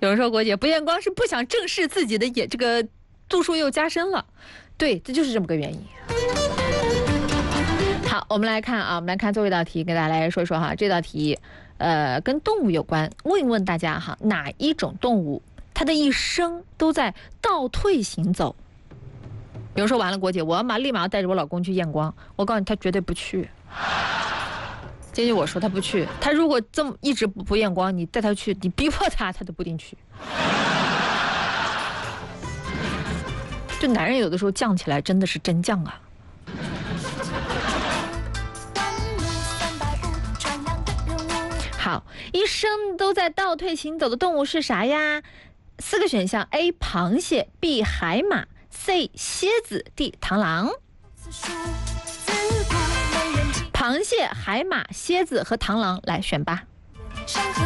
有人说国姐不验光是不想正视自己的这个度数又加深了，对，这就是这么个原因。好，我们来看最后一道题，给大家来说说哈。这道题，跟动物有关，问一问大家哈，哪一种动物它的一生都在倒退行走？有人说完了，国姐，我立马要带着我老公去验光。我告诉你，他绝对不去。接着我说他不去，他如果这么一直不验光，你带他去，你逼迫他，他都不一定去。这男人有的时候犟起来真的是真犟啊。好，一生都在倒退行走的动物是啥呀？4个选项 ：A. 螃蟹 ，B. 海马 ，C. 蝎子 ，D. 螳螂。螃蟹、海马、蝎子和螳螂，来选吧。